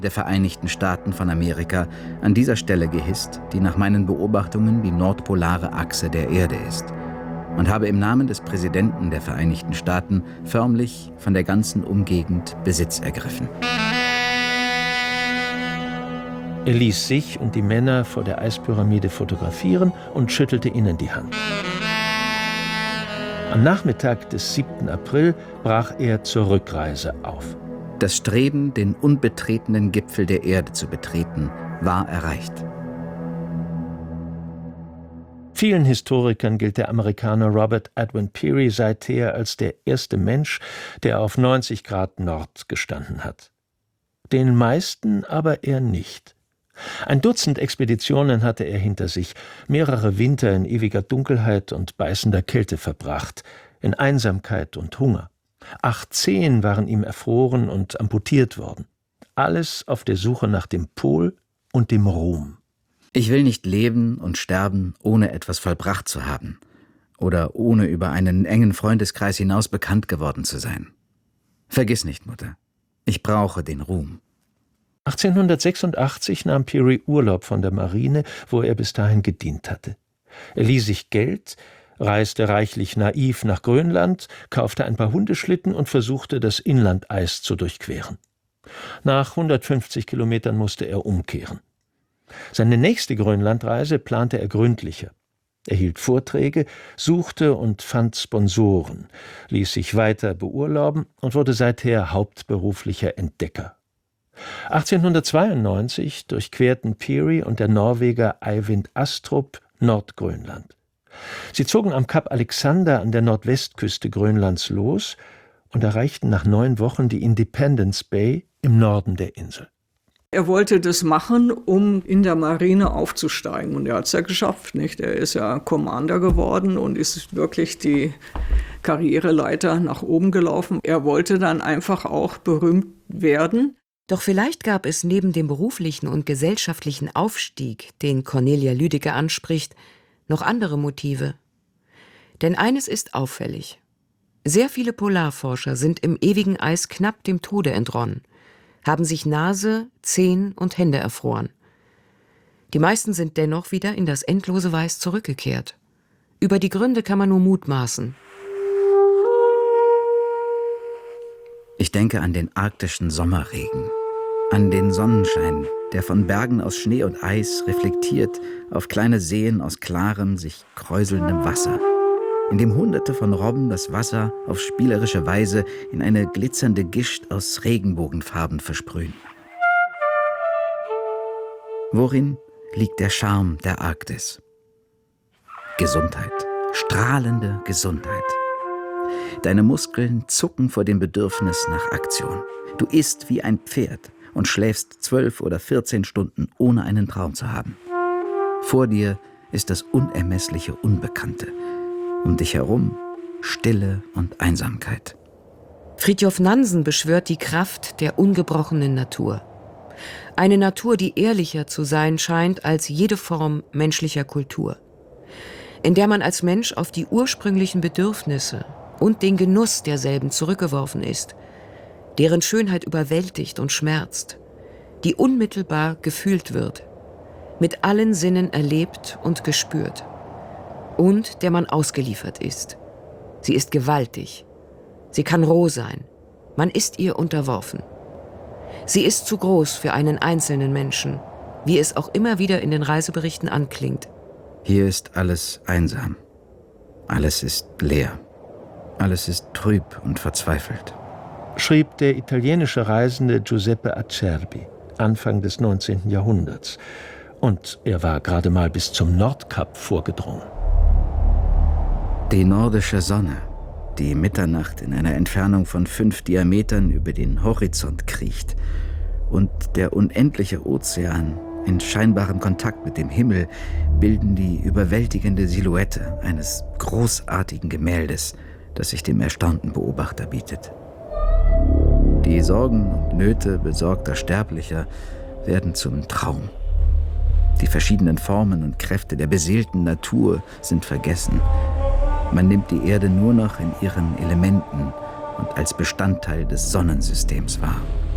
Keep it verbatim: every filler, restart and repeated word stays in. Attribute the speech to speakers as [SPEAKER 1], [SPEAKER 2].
[SPEAKER 1] der Vereinigten Staaten von Amerika an dieser Stelle gehisst, die nach meinen Beobachtungen die nordpolare Achse der Erde ist, und habe im Namen des Präsidenten der Vereinigten Staaten förmlich von der ganzen Umgegend Besitz ergriffen.
[SPEAKER 2] Er ließ sich und die Männer vor der Eispyramide fotografieren und schüttelte ihnen die Hand. Am Nachmittag des siebten April brach er zur Rückreise auf.
[SPEAKER 1] Das Streben, den unbetretenen Gipfel der Erde zu betreten, war erreicht.
[SPEAKER 2] Vielen Historikern gilt der Amerikaner Robert Edwin Peary seither als der erste Mensch, der auf neunzig Grad Nord gestanden hat. Den meisten aber er nicht. Ein Dutzend Expeditionen hatte er hinter sich, mehrere Winter in ewiger Dunkelheit und beißender Kälte verbracht, in Einsamkeit und Hunger. Acht Zehen waren ihm erfroren und amputiert worden. Alles auf der Suche nach dem Pol und dem Ruhm.
[SPEAKER 1] Ich will nicht leben und sterben, ohne etwas vollbracht zu haben oder ohne über einen engen Freundeskreis hinaus bekannt geworden zu sein. Vergiss nicht, Mutter, ich brauche den Ruhm.
[SPEAKER 2] achtzehnhundertsechsundachtzig nahm Peary Urlaub von der Marine, wo er bis dahin gedient hatte. Er lieh sich Geld, reiste reichlich naiv nach Grönland, kaufte ein paar Hundeschlitten und versuchte, das Inlandeis zu durchqueren. Nach hundertfünfzig Kilometern musste er umkehren. Seine nächste Grönlandreise plante er gründlicher. Er hielt Vorträge, suchte und fand Sponsoren, ließ sich weiter beurlauben und wurde seither hauptberuflicher Entdecker. achtzehnhundertzweiundneunzig durchquerten Peary und der Norweger Eyvind Astrup Nordgrönland. Sie zogen am Kap Alexander an der Nordwestküste Grönlands los und erreichten nach neun Wochen die Independence Bay im Norden der Insel.
[SPEAKER 3] Er wollte das machen, um in der Marine aufzusteigen. Und er hat es ja geschafft, nicht? Er ist ja Commander geworden und ist wirklich die Karriereleiter nach oben gelaufen. Er wollte dann einfach auch berühmt werden.
[SPEAKER 4] Doch vielleicht gab es neben dem beruflichen und gesellschaftlichen Aufstieg, den Cornelia Lüdecke anspricht, noch andere Motive. Denn eines ist auffällig. Sehr viele Polarforscher sind im ewigen Eis knapp dem Tode entronnen, haben sich Nase, Zehen und Hände erfroren. Die meisten sind dennoch wieder in das endlose Weiß zurückgekehrt. Über die Gründe kann man nur mutmaßen.
[SPEAKER 1] Ich denke an den arktischen Sommerregen, an den Sonnenschein, der von Bergen aus Schnee und Eis reflektiert auf kleine Seen aus klarem, sich kräuselndem Wasser, in dem Hunderte von Robben das Wasser auf spielerische Weise in eine glitzernde Gischt aus Regenbogenfarben versprühen. Worin liegt der Charme der Arktis? Gesundheit, strahlende Gesundheit. Deine Muskeln zucken vor dem Bedürfnis nach Aktion. Du isst wie ein Pferd und schläfst zwölf oder vierzehn Stunden, ohne einen Traum zu haben. Vor dir ist das unermessliche Unbekannte. Um dich herum Stille und Einsamkeit.
[SPEAKER 4] Fridtjof Nansen beschwört die Kraft der ungebrochenen Natur. Eine Natur, die ehrlicher zu sein scheint als jede Form menschlicher Kultur. In der man als Mensch auf die ursprünglichen Bedürfnisse und den Genuss derselben zurückgeworfen ist, deren Schönheit überwältigt und schmerzt, die unmittelbar gefühlt wird, mit allen Sinnen erlebt und gespürt, und der man ausgeliefert ist. Sie ist gewaltig. Sie kann roh sein. Man ist ihr unterworfen. Sie ist zu groß für einen einzelnen Menschen, wie es auch immer wieder in den Reiseberichten anklingt.
[SPEAKER 1] Hier ist alles einsam. Alles ist leer. Alles ist trüb und verzweifelt.
[SPEAKER 2] Schrieb der italienische Reisende Giuseppe Acerbi Anfang des neunzehnten Jahrhunderts. Und er war gerade mal bis zum Nordkap vorgedrungen.
[SPEAKER 1] Die nordische Sonne, die Mitternacht in einer Entfernung von fünf Diametern über den Horizont kriecht, und der unendliche Ozean in scheinbarem Kontakt mit dem Himmel bilden die überwältigende Silhouette eines großartigen Gemäldes, das sich dem erstaunten Beobachter bietet. Die Sorgen und Nöte besorgter Sterblicher werden zum Traum. Die verschiedenen Formen und Kräfte der beseelten Natur sind vergessen. Man nimmt die Erde nur noch in ihren Elementen und als Bestandteil des Sonnensystems wahr.